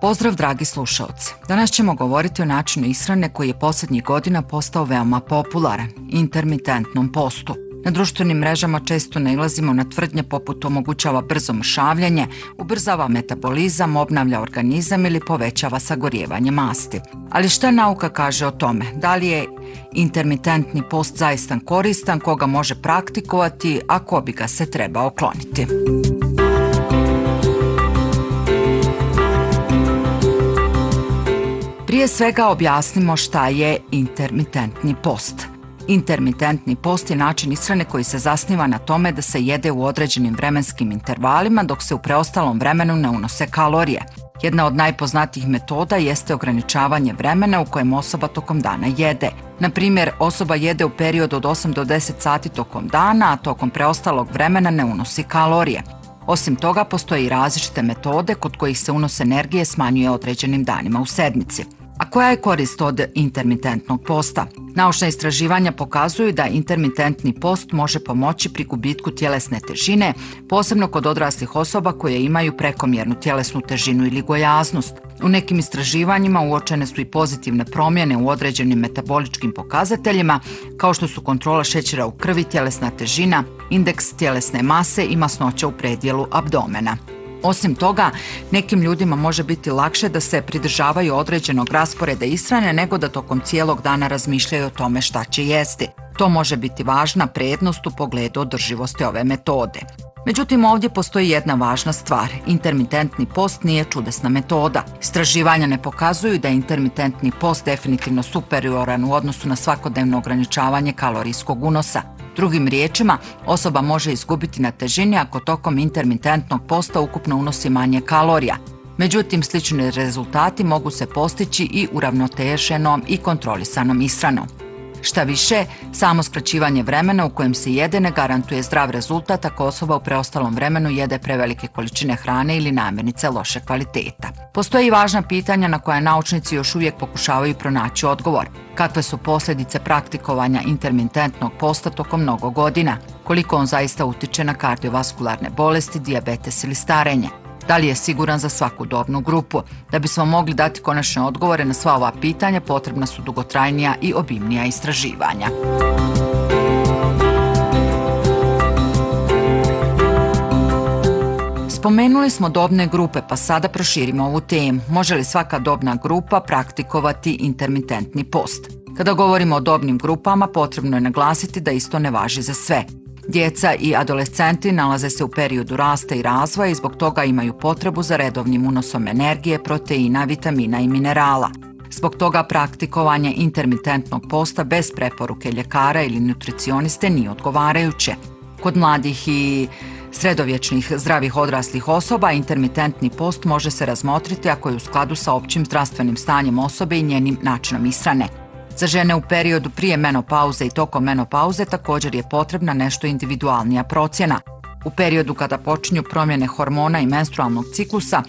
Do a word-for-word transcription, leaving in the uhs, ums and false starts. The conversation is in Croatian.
Pozdrav dragi slušalci! Danas ćemo govoriti o načinu ishrane koji je posljednjih godina postao veoma popularan, intermitentnom postu. Na društvenim mrežama često nailazimo na tvrdnje poput omogućava brzo mršavljenje, ubrzava metabolizam, obnavlja organizam ili povećava sagorijevanje masti. Ali šta nauka kaže o tome? Da li je intermitentni post zaista koristan, koga može praktikovati, a ko bi ga se trebao kloniti? Prije svega objasnimo šta je intermitentni post. Intermitentni post je način ishrane koji se zasniva na tome da se jede u određenim vremenskim intervalima dok se u preostalom vremenu ne unose kalorije. Jedna od najpoznatijih metoda jeste ograničavanje vremena u kojem osoba tokom dana jede. Na primjer, osoba jede u periodu od osam do deset sati tokom dana, a tokom preostalog vremena ne unosi kalorije. Osim toga, postoje i različite metode kod kojih se unos energije smanjuje određenim danima u sedmici. A koja je korist od intermitentnog posta? Naučna istraživanja pokazuju da intermitentni post može pomoći pri gubitku tjelesne težine, posebno kod odraslih osoba koje imaju prekomjernu tjelesnu težinu ili gojaznost. U nekim istraživanjima uočene su i pozitivne promjene u određenim metaboličkim pokazateljima, kao što su kontrola šećera u krvi, tjelesna težina, indeks tjelesne mase i masnoća u predjelu abdomena. Osim toga, nekim ljudima može biti lakše da se pridržavaju određenog rasporeda ishrane nego da tokom cijelog dana razmišljaju o tome šta će jesti. To može biti važna prednost u pogledu održivosti ove metode. Međutim, ovdje postoji jedna važna stvar. Intermitentni post nije čudesna metoda. Istraživanja ne pokazuju da je intermitentni post definitivno superioran u odnosu na svakodnevno ograničavanje kalorijskog unosa. Drugim riječima, osoba može izgubiti na težini ako tokom intermitentnog posta ukupno unosi manje kalorija. Međutim, slični rezultati mogu se postići i uravnoteženom i kontrolisanom ishranom. Šta više, samo skraćivanje vremena u kojem se jede ne garantuje zdrav rezultat ako osoba u preostalom vremenu jede prevelike količine hrane ili namirnice loše kvaliteta. Postoje i važna pitanja na koja naučnici još uvijek pokušavaju pronaći odgovor. Kakve su posljedice praktikovanja intermitentnog posta tokom mnogo godina? Koliko on zaista utiče na kardiovaskularne bolesti, dijabetes ili starenje? Da li je siguran za svaku dobnu grupu? Da bismo mogli dati konačne odgovore na sva ova pitanja, potrebna su dugotrajnija i obimnija istraživanja. Spomenuli smo dobne grupe, pa sada proširimo ovu temu. Može li svaka dobna grupa praktikovati intermitentni post? Kada govorimo o dobnim grupama, potrebno je naglasiti da isto ne važi za sve. Djeca i adolescenti nalaze se u periodu rasta i razvoja i zbog toga imaju potrebu za redovnim unosom energije, proteina, vitamina i minerala. Zbog toga praktikovanje intermitentnog posta bez preporuke ljekara ili nutricioniste nije odgovarajuće. Kod mladih i sredovječnih zdravih odraslih osoba intermitentni post može se razmotriti ako je u skladu sa općim zdravstvenim stanjem osobe i njenim načinom ishrane. Za žene u periodu prije menopauze i tokom menopauze također je potrebna nešto individualnija procjena. U periodu kada počinju promjene hormona i menstrualnog ciklusa,